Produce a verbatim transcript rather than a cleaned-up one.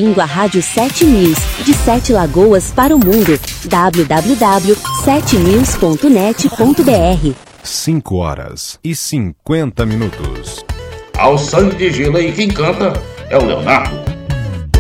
Bem-vindo à Rádio sete News, de Sete Lagoas para o mundo. w w w ponto sete news ponto net ponto b r. cinco horas e cinquenta minutos. Ao sangue de gelo aí quem canta é o Leonardo.